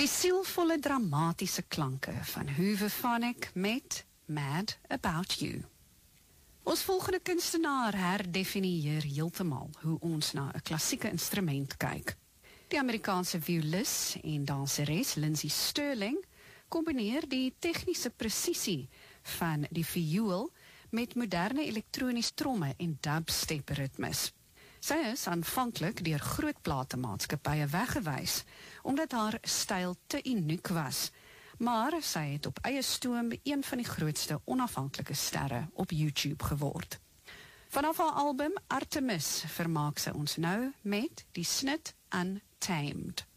Die sielvolle dramatiese klanke van Hooverphonic met Mad About You. Ons volgende kunstenaar herdefinieer heeltemal hoe ons na 'n klassieke instrument kyk. Die Amerikaanse violis en danseres Lindsey Stirling kombineer die tegniese presisie van die viool met moderne elektroniese tromme en dubstep ritmes. Sy is aanvanklik deur groot platemaatskappye weggewys, omdat haar styl te uniek was, maar sy het op eie stoom een van die grootste onafhanklike sterre op YouTube geword. Vanaf haar album Artemis vermaak sy ons nou met die snit Untamed.